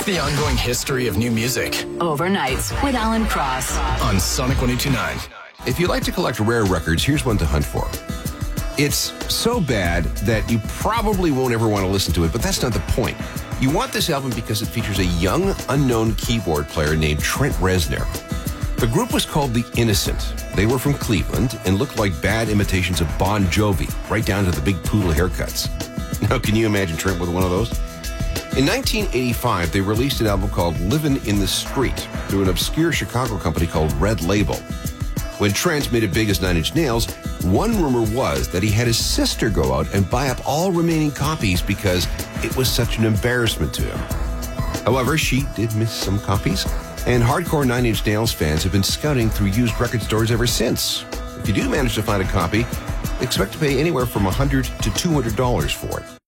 the ongoing history of new music. Overnights with Alan Cross on Sonic 102.9. If you like to collect rare records, here's one to hunt for. It's so bad that you probably won't ever want to listen to it, but that's not the point. You want this album because it features a young, unknown keyboard player named Trent Reznor. The group was called The Innocent. They were from Cleveland and looked like bad imitations of Bon Jovi, right down to the big poodle haircuts. Now, can you imagine Trent with one of those? In 1985, they released an album called Livin' in the Street through an obscure Chicago company called Red Label. When Trent made it big as Nine Inch Nails, one rumor was that he had his sister go out and buy up all remaining copies because it was such an embarrassment to him. However, she did miss some copies, and hardcore Nine Inch Nails fans have been scouting through used record stores ever since. If you do manage to find a copy, expect to pay anywhere from $100 to $200 for it.